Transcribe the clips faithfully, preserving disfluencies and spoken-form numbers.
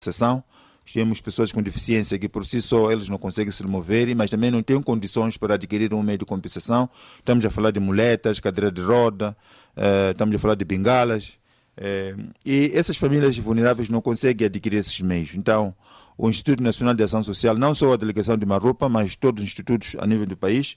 compensação. Temos pessoas com deficiência que por si só eles não conseguem se mover, mas também não têm condições para adquirir um meio de compensação. Estamos a falar de muletas, cadeira de roda, uh, estamos a falar de bengalas. Uh, e essas famílias vulneráveis não conseguem adquirir esses meios. Então, o Instituto Nacional de Ação Social, não só a delegação de Marupa, mas todos os institutos a nível do país,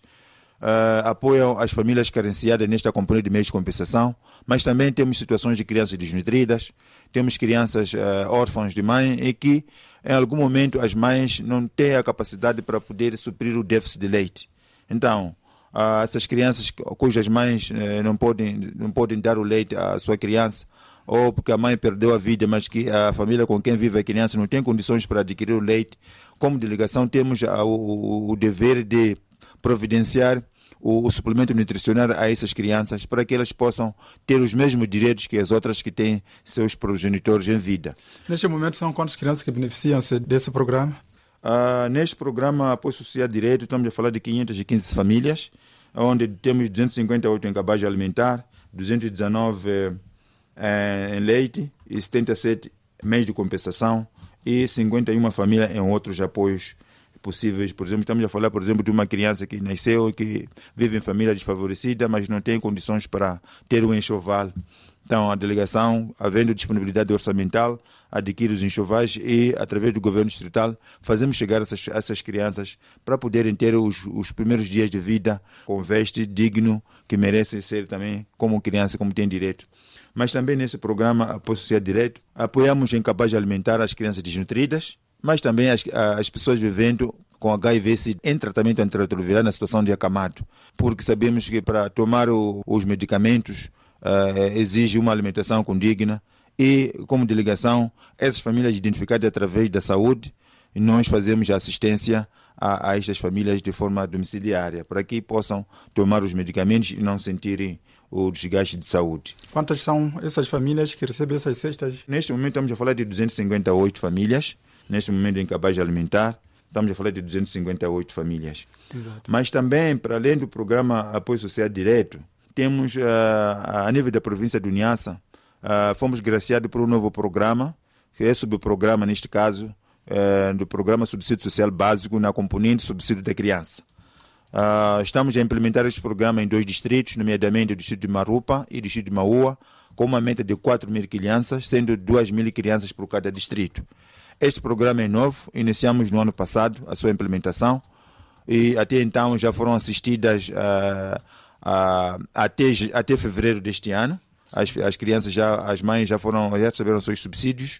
uh, apoiam as famílias carenciadas nesta componente de meios de compensação, mas também temos situações de crianças desnutridas, temos crianças uh, órfãs de mãe e que, em algum momento, as mães não têm a capacidade para poder suprir o déficit de leite. Então, uh, essas crianças cujas mães uh, não, podem, não podem dar o leite à sua criança, ou porque a mãe perdeu a vida, mas que a família com quem vive a criança não tem condições para adquirir o leite, como delegação temos uh, o, o dever de providenciar o, o suplemento nutricional a essas crianças para que elas possam ter os mesmos direitos que as outras que têm seus progenitores em vida. Neste momento são quantas crianças que beneficiam-se desse programa? Uh, neste programa Apoio Social Direto estamos a falar de quinhentas e quinze famílias, onde temos duzentos e cinquenta e oito em cabagem alimentar, duzentos e dezenove eh, em leite e setenta e sete meios de compensação e cinquenta e uma famílias em outros apoios possíveis. Por exemplo, estamos a falar, por exemplo, de uma criança que nasceu e que vive em família desfavorecida, mas não tem condições para ter um enxoval. Então, a delegação, havendo disponibilidade orçamental, adquire os enxovais e, através do governo distrital, fazemos chegar essas, essas crianças para poderem ter os, os primeiros dias de vida com veste digno, que merecem ser também como criança, como tem direito. Mas também nesse programa Apoio Social Direto, apoiamos em cabagem alimentar as crianças desnutridas, mas também as, as pessoas vivendo com H I V em tratamento antirretroviral na situação de acamato, porque sabemos que para tomar o, os medicamentos uh, exige uma alimentação condigna e, como delegação, essas famílias identificadas através da saúde, nós fazemos a assistência a, a estas famílias de forma domiciliária, para que possam tomar os medicamentos e não sentirem o desgaste de saúde. Quantas são essas famílias que recebem essas cestas? Neste momento estamos a falar de duzentas e cinquenta e oito famílias, neste momento em cabagem alimentar, estamos a falar de duzentas e cinquenta e oito famílias. Exato. Mas também, para além do programa Apoio Social Direto, temos, uh, a nível da província do Niassa, uh, fomos graciados por um novo programa, que é subprograma, neste caso, uh, do programa Subsídio Social Básico na componente Subsídio da Criança. Uh, estamos a implementar este programa em dois distritos, nomeadamente o distrito de Marupa e o distrito de Maua, com uma meta de quatro mil crianças, sendo duas mil crianças por cada distrito. Este programa é novo, iniciamos no ano passado a sua implementação e até então já foram assistidas uh, uh, até, até fevereiro deste ano. As, as crianças, já, as mães já, foram, já receberam seus subsídios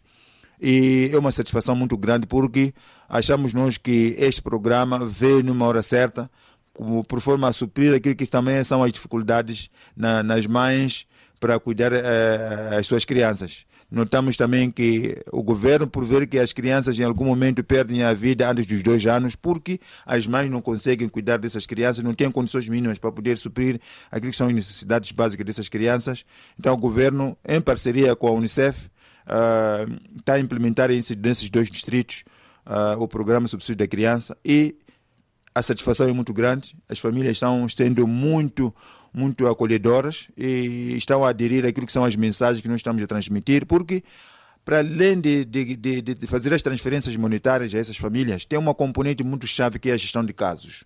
e é uma satisfação muito grande porque achamos nós que este programa veio numa hora certa, por forma a suprir aquilo que também são as dificuldades na, nas mães para cuidar eh, as suas crianças. Notamos também que o governo, por ver que as crianças em algum momento perdem a vida antes dos dois anos, porque as mães não conseguem cuidar dessas crianças, não têm condições mínimas para poder suprir aquilo que são as necessidades básicas dessas crianças. Então o governo, em parceria com a Unicef, uh, está a implementar nesses dois distritos uh, o programa Subsídio da Criança e a satisfação é muito grande, as famílias estão sendo muito, muito acolhedoras e estão a aderir àquilo que são as mensagens que nós estamos a transmitir, porque para além de, de, de, de fazer as transferências monetárias a essas famílias, tem uma componente muito chave que é a gestão de casos.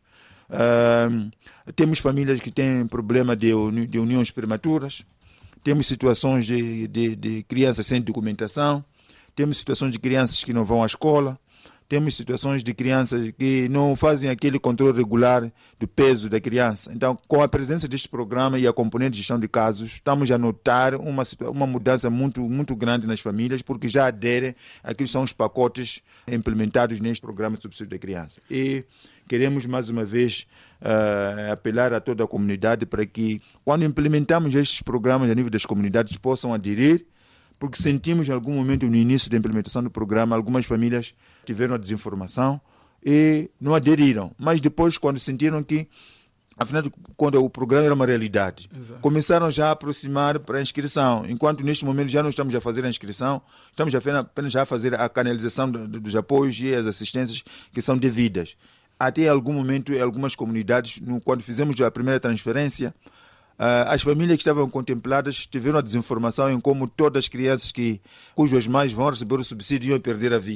Uh, temos famílias que têm problema de, de uniões prematuras, temos situações de, de, de crianças sem documentação, temos situações de crianças que não vão à escola, temos situações de crianças que não fazem aquele controle regular do peso da criança. Então, com a presença deste programa e a componente de gestão de casos, estamos a notar uma, uma mudança muito, muito grande nas famílias, porque já aderem àquilo que são os pacotes implementados neste programa de subsídio da criança. E queremos, mais uma vez, uh, apelar a toda a comunidade para que, quando implementamos estes programas a nível das comunidades, possam aderir, porque sentimos em algum momento no início da implementação do programa, algumas famílias tiveram a desinformação e não aderiram. Mas depois, quando sentiram que, afinal de contas, o programa era uma realidade, Exato. Começaram já a aproximar para a inscrição. Enquanto neste momento já não estamos a fazer a inscrição, estamos apenas já a fazer a canalização dos apoios e as assistências que são devidas. Até em algum momento, em algumas comunidades, quando fizemos a primeira transferência, as famílias que estavam contempladas tiveram a desinformação em como todas as crianças que, cujas mães vão receber o subsídio iam perder a vida.